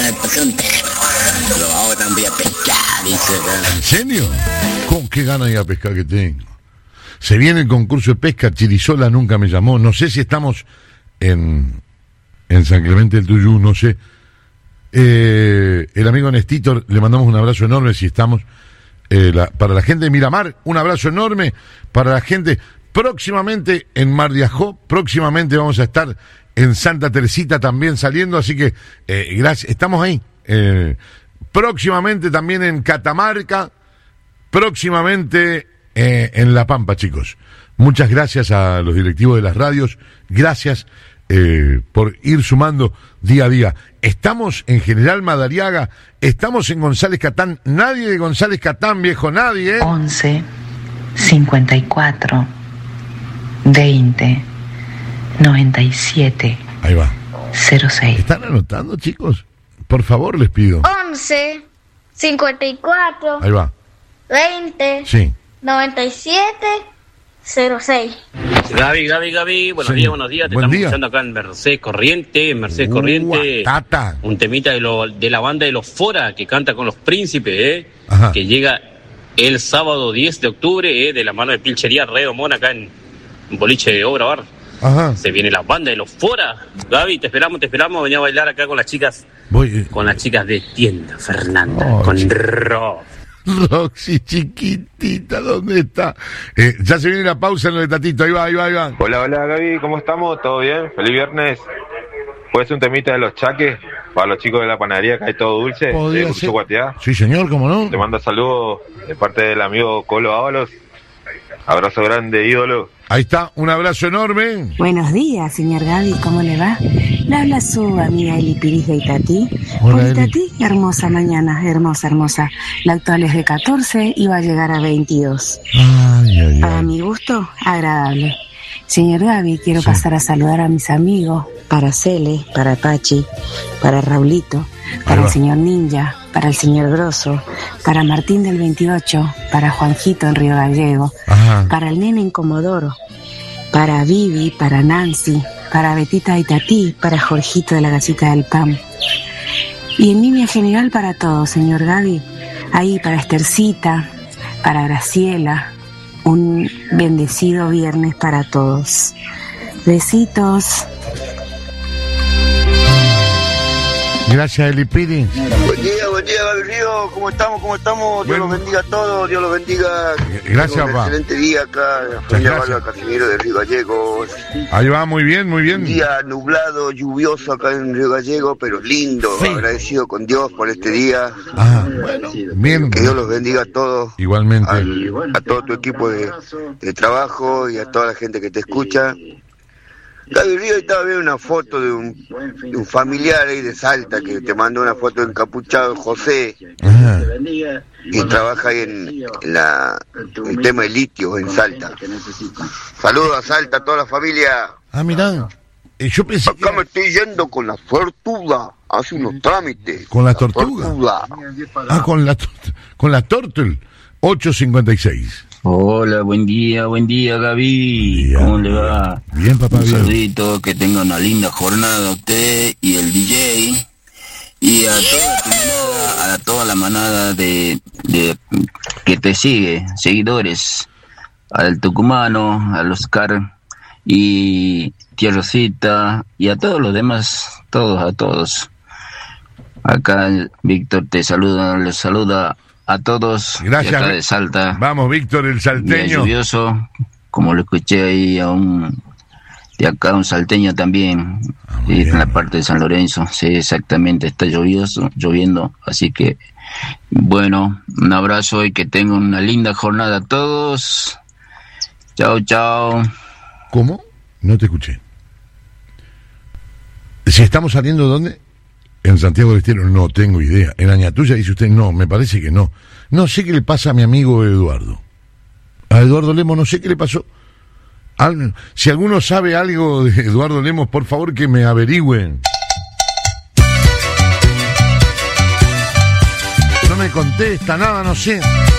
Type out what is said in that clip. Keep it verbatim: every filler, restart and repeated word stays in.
pues un tema. Lo vamos también a pescar, dice. ¿En serio? ¿Con qué ganas de ir a pescar que tengo? Se viene el concurso de pesca, Chirisola nunca me llamó, no sé si estamos en, en San Clemente del Tuyú, no sé. Eh, el amigo Nestito, le mandamos un abrazo enorme si estamos. Eh, la, para la gente de Miramar, un abrazo enorme. Para la gente, próximamente en Mar de Ajó, próximamente vamos a estar en Santa Teresita también saliendo, así que eh, gracias, estamos ahí. Eh, próximamente también en Catamarca, próximamente eh, en La Pampa, chicos. Muchas gracias a los directivos de las radios, gracias eh, por ir sumando día a día. Estamos en General Madariaga, estamos en González Catán, nadie de González Catán, viejo, nadie. ¿eh? once, cincuenta y cuatro, veinte, noventa y siete. Ahí va. cero seis. ¿Están anotando, chicos? Por favor, les pido. once, cincuenta y cuatro, Ahí va. veinte, Sí. noventa y siete, cero seis. Gaby, Gaby, Gaby, buenos Sí. días, buenos días. Te Buen estamos día. escuchando acá en Mercedes Corriente, en Mercedes Corriente. Tata. Un temita de, lo, de la banda de los Fora, que canta con los Príncipes, ¿eh? Ajá. Que llega el sábado diez de octubre, ¿eh? De la mano de Pilchería Redo Mona, acá en, en Boliche de Obra Bar. Ajá. Se viene la banda de los Fora. Gaby, te esperamos, te esperamos. Venía a bailar acá con las chicas, Voy. eh, con las chicas de Tienda Fernanda, Oh, con sí. Ro. Roxy, chiquitita, ¿dónde está? Eh, ya se viene la pausa en lo de Tatito, ahí va, ahí va, ahí va. Hola, hola Gaby, ¿cómo estamos? ¿Todo bien? Feliz viernes. ¿Puede ser un temita de los chaques? Para los chicos de la panadería que hay todo dulce. Podría de ser. Curso Guatiá. Sí, señor, ¿cómo no? Te mando saludos de parte del amigo Colo Ábalos. Abrazo grande, ídolo. Ahí está, un abrazo enorme. Buenos días, señor Gaby, ¿cómo le va? Le habla su amiga Eli Piris de Itatí. Hola, Por Eli. Itatí, hermosa mañana, hermosa, hermosa. La actual es de catorce y va a llegar a veintidós. Ay, ay, Para ay. mi gusto, agradable. Señor Gaby, quiero Sí. pasar a saludar a mis amigos, para Cele, para Pachi, para Raulito, para va. el señor Ninja, para el señor Grosso, para Martín del veintiocho, para Juanjito en Río Gallego, Ajá. para el nene en Comodoro, para Vivi, para Nancy, para Betita de Itatí, para Jorgito de la Gasita del Pan. Y en línea general para todos, señor Gaby. Ahí para Estercita, para Graciela. Un bendecido viernes para todos. Besitos. Gracias, Eli Piri. Buen día, buen día, Gaby Río. ¿Cómo estamos? ¿Cómo estamos? Dios Buen- los bendiga a todos. Dios los bendiga. Gracias, Tengo un papá. excelente día acá. La familia gracias. Valga Casimiro de Río Gallegos. Ahí va, muy bien, muy Un bien. día nublado, lluvioso acá en Río Gallego, pero lindo. Sí. Agradecido con Dios por este día. Ajá, bueno, bien. Que Dios los bendiga a todos. Igualmente. Al- a todo tu equipo de, de trabajo y a toda la gente que te escucha. Gaby Río, estaba viendo una foto de un, de un familiar ahí de Salta que te mandó una foto de encapuchado, José, Ajá. y trabaja ahí en, en la, el tema de litio en Salta. Saludos a Salta, a toda la familia. Ah, mirá. Eh, yo pensé que Acá me estoy yendo con la tortuga, hace unos trámites. ¿Con la tortuga? tortuga. Ah, con la, tort- con la Tortle. ocho cincuenta y seis. Hola, buen día, buen día, Gaby. Día. ¿Cómo le va? Bien, papá, Un bien. saludito, que tenga una linda jornada usted y el D J. Y a toda tu manada, a toda la manada de, de que te sigue, seguidores. Al tucumano, al Oscar y tía Rosita y a todos los demás, todos, a todos. Acá Víctor te saluda, les saluda a todos. Gracias, de acá Vi- de Salta. Vamos, Víctor, el Día salteño. lluvioso, como lo escuché ahí a un de acá un salteño también, Ah, muy y bien. en la parte de San Lorenzo. Sí, exactamente, está lluvioso, lloviendo, así que bueno, un abrazo y que tengan una linda jornada a todos. Chao, chao. ¿Cómo? No te escuché. Si estamos saliendo, ¿dónde? En Santiago del Estero, no tengo idea. En Añatuya dice usted, no, me parece que no. No sé qué le pasa a mi amigo Eduardo. A Eduardo Lemos, no sé qué le pasó. Al- si alguno sabe algo de Eduardo Lemos, por favor que me averigüen. No me contesta nada, no sé.